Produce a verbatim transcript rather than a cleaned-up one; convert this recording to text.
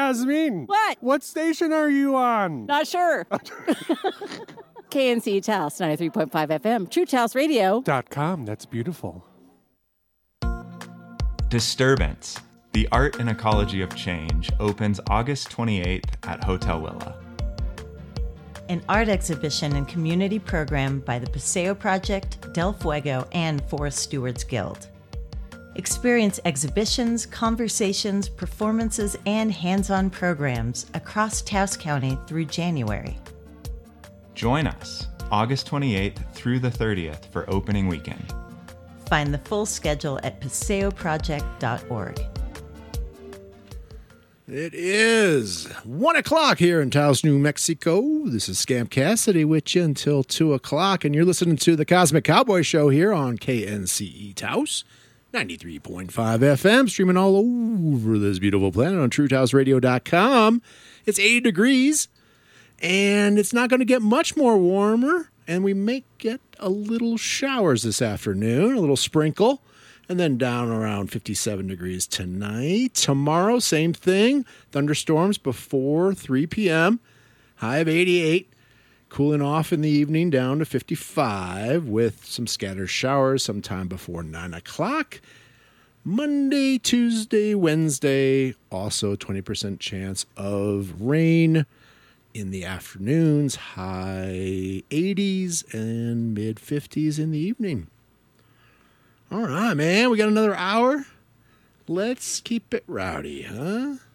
Yasmin. What? What station are you on? Not sure. K N C E Taos, ninety-three point five F M, True Taos Radio. Dot com. That's beautiful. Disturbance, the Art and Ecology of Change, opens August twenty-eighth at Hotel Willa. An art exhibition and community program by the Paseo Project, Del Fuego, and Forest Stewards Guild. Experience exhibitions, conversations, performances, and hands-on programs across Taos County through January. Join us August twenty-eighth through the thirtieth for opening weekend. Find the full schedule at paseo project dot org. It is one o'clock here in Taos, New Mexico. This is Scamp Cassidy with you until two o'clock, and you're listening to the Cosmic Cowboy Show here on K N C E Taos, ninety-three point five F M, streaming all over this beautiful planet on true taos radio dot com. It's eighty degrees, and it's not going to get much more warmer, and we may get a little showers this afternoon, a little sprinkle. And then down around fifty-seven degrees tonight. Tomorrow, same thing. Thunderstorms before three p.m. High of eighty-eight. Cooling off in the evening down to fifty-five with some scattered showers sometime before nine o'clock. Monday, Tuesday, Wednesday, also twenty percent chance of rain in the afternoons. High eighties and mid fifties in the evening. All right, man, we got another hour. Let's keep it rowdy, huh?